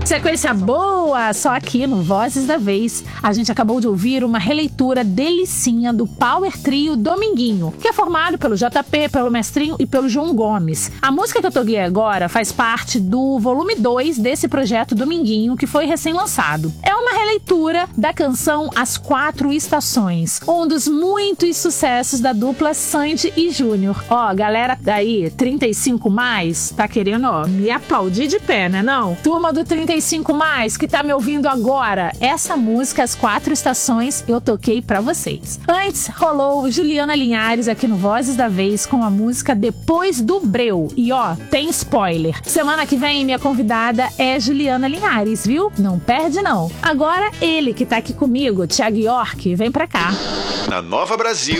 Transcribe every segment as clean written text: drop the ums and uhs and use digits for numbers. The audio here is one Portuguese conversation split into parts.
Sequência boa, só aqui no Vozes da Vez. A gente acabou de ouvir uma releitura delicinha do Power Trio Dominguinho, que é formado pelo JP, pelo Mestrinho e pelo João Gomes. A música que eu toquei agora faz parte do volume 2 desse projeto Dominguinho, que foi recém-lançado. É uma releitura da canção As Quatro Estações, um dos muitos sucessos da dupla Sandy e Júnior. Ó, galera daí, 35 mais, tá querendo, ó, me aplaudir de pé, né não? Turma do 35 mais que tá me ouvindo agora, essa música As Quatro Estações eu toquei pra vocês. Antes rolou Juliana Linhares aqui no Vozes da Vez com a música Depois do Breu. E ó, tem spoiler. Semana que vem minha convidada é Juliana Linhares, viu? Não perde não. Agora ele que tá aqui comigo, Thiago York, vem pra cá. Na Nova Brasil,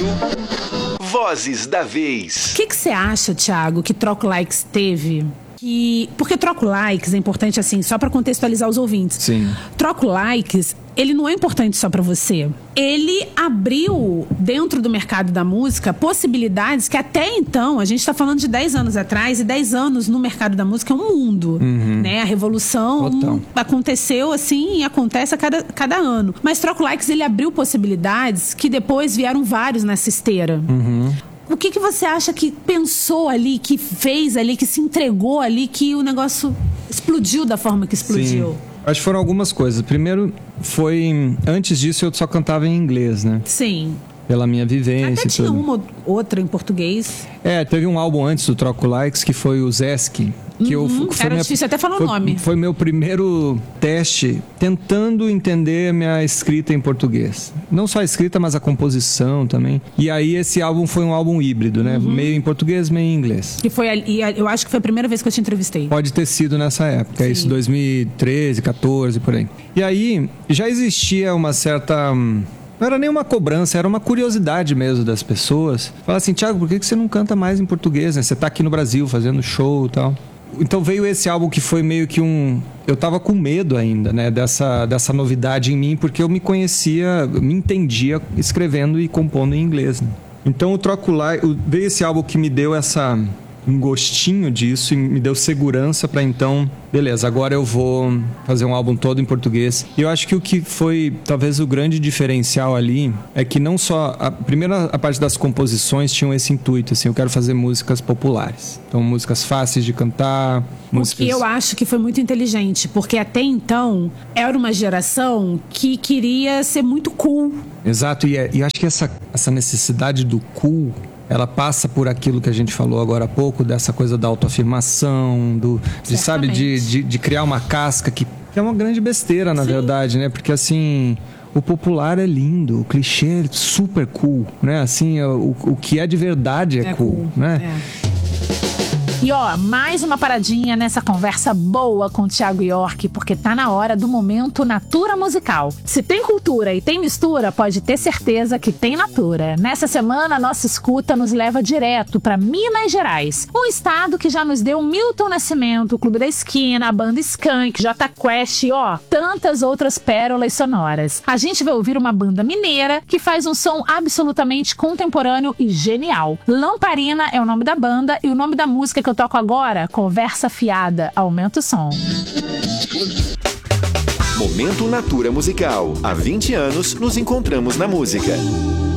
Vozes da Vez. O que você acha, Thiago, que Troco Likes teve? Porque Troco Likes é importante assim, só pra contextualizar os ouvintes. Sim. Troco Likes, ele não é importante só pra você. Ele abriu, dentro do mercado da música, possibilidades que até então, a gente tá falando de 10 anos atrás, e 10 anos no mercado da música é um mundo, né? A revolução aconteceu assim e acontece a cada ano. Mas Troco Likes, ele abriu possibilidades que depois vieram vários nessa esteira. O que você acha que pensou ali, que fez ali, que se entregou ali, que o negócio explodiu da forma que explodiu? Sim. Acho que foram algumas coisas. Primeiro, antes disso eu só cantava em inglês, né? Sim. Pela minha vivência. Até tinha uma ou outra em português. Teve um álbum antes do Troco Likes, que foi o Zesk. Era difícil até falar o nome. Foi meu primeiro teste tentando entender minha escrita em português. Não só a escrita, mas a composição também. E aí esse álbum foi um álbum híbrido, né? Meio em português, meio em inglês. Eu acho que foi a primeira vez que eu te entrevistei. Pode ter sido nessa época. Sim. Isso, 2013, 14, por aí. E aí já existia uma certa... Não era nem uma cobrança, era uma curiosidade mesmo das pessoas. Fala assim, Thiago, por que você não canta mais em português, né? Você tá aqui no Brasil fazendo show e tal. Então veio esse álbum que foi meio que eu tava com medo ainda, né? Dessa novidade em mim, porque eu me conhecia, me entendia escrevendo e compondo em inglês, né? Então o Troco Likes, veio esse álbum que me deu um gostinho disso e me deu segurança para então, beleza, agora eu vou fazer um álbum todo em português. E eu acho que o que foi talvez o grande diferencial ali é que não só a parte das composições tinham esse intuito, assim, eu quero fazer músicas populares. Então músicas fáceis de cantar, músicas... O que eu acho que foi muito inteligente, porque até então era uma geração que queria ser muito cool. Exato, e eu acho que essa necessidade do cool, ela passa por aquilo que a gente falou agora há pouco, dessa coisa da autoafirmação, de criar uma casca que é uma grande besteira, na verdade, né? Porque assim, o popular é lindo, o clichê é super cool, né? Assim, o que é de verdade é cool, né? E ó, mais uma paradinha nessa conversa boa com o Thiago York, porque tá na hora do momento Natura Musical. Se tem cultura e tem mistura, pode ter certeza que tem Natura. Nessa semana, nossa escuta nos leva direto pra Minas Gerais, um estado que já nos deu Milton Nascimento, o Clube da Esquina, a banda Skank, Jota Quest e ó, tantas outras pérolas sonoras. A gente vai ouvir uma banda mineira que faz um som absolutamente contemporâneo e genial. Lamparina é o nome da banda e o nome da música que eu toco agora, Conversa Fiada. Aumenta o som. Momento Natura Musical. Há 20 anos nos encontramos na música.